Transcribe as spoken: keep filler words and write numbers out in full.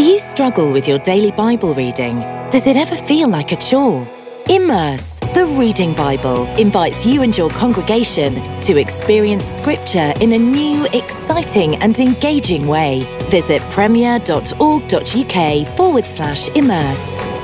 you struggle with your daily Bible reading? Does it ever feel like a chore? Immerse, the Reading Bible, invites you and your congregation to experience Scripture in a new, exciting and engaging way. Visit premier.org.uk forward slash immerse.